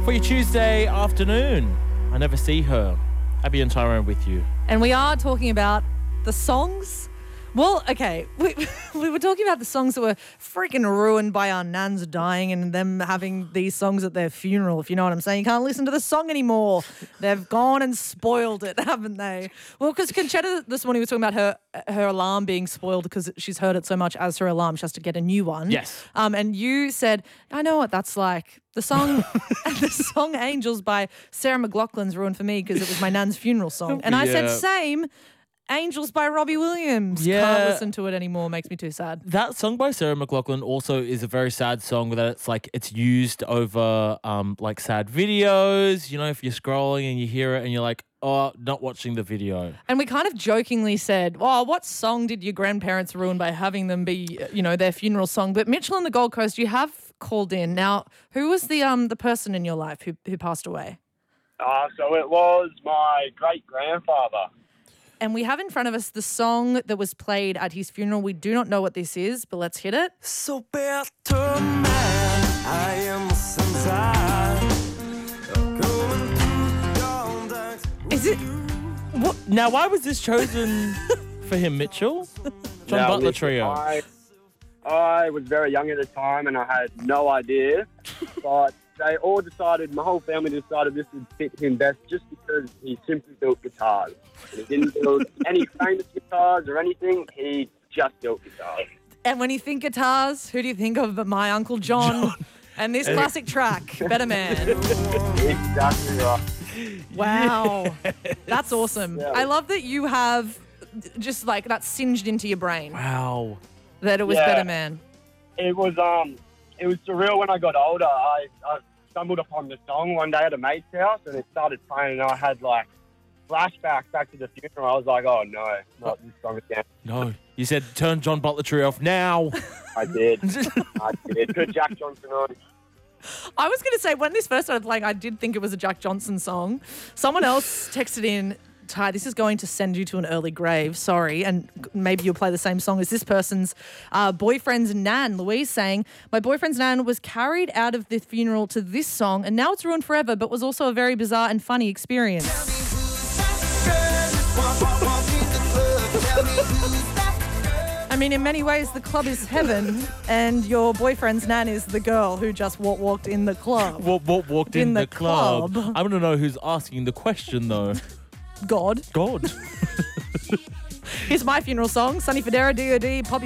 For your Tuesday afternoon. I never see her. Abby and Tyrone with you. And we are talking about the songs. Well, okay, we were talking about the songs that were freaking ruined by our nans dying and them having these songs at their funeral, if you know what I'm saying. You can't listen to the song anymore. They've gone and spoiled it, haven't they? Well, because Conchetta this morning was talking about her alarm being spoiled because she's heard it so much as her alarm. She has to get a new one. Yes. And you said, I know what that's like. The song Angels by Sarah McLachlan's ruined for me because it was my nan's funeral song. And I said, same. Angels by Robbie Williams. Yeah. Can't listen to it anymore. Makes me too sad. That song by Sarah McLachlan also is a very sad song that it's used over like sad videos. You know, if you're scrolling and you hear it and you're like, oh, not watching the video. And we kind of jokingly said, oh, what song did your grandparents ruin by having them be, their funeral song? But Mitchell and the Gold Coast, you have called in. Now, who was the person in your life who passed away? So it was my great-grandfather. And we have in front of us the song that was played at his funeral. We do not know what this is, but let's hit it. So better man, I am Is it? What? Now, why was this chosen for him, Mitchell? John Butler listen, Trio. I was very young at the time and I had no idea, but they all decided, my whole family decided this would fit him best just because he simply built guitars. He didn't build any famous guitars or anything, he just built guitars. And when you think guitars, who do you think of but my Uncle John. And this classic track, Better Man. Exactly right. Wow. That's awesome. Yeah. I love that you have just like that singed into your brain Wow. that it was Yeah. Better Man. It was surreal when I got older. I stumbled upon the song one day at a mate's house and it started playing and I had like flashbacks back to the funeral. I was like, oh no, not this song again. No. You said turn John Butler Trio off now. I did. Put Jack Johnson on. I was going to say, when this first started playing, I did think it was a Jack Johnson song. Someone else texted in, Ty, this is going to send you to an early grave, sorry, and maybe you'll play the same song as this person's boyfriend's nan, Louise, saying, my boyfriend's nan was carried out of the funeral to this song and now it's ruined forever, but was also a very bizarre and funny experience. I mean, in many ways, the club is heaven and your boyfriend's nan is the girl who just walked in the club. What walked in the club? I want to know who's asking the question, though. God. God. Here's my funeral song, Sonny Fodera, D.O.D., Poppy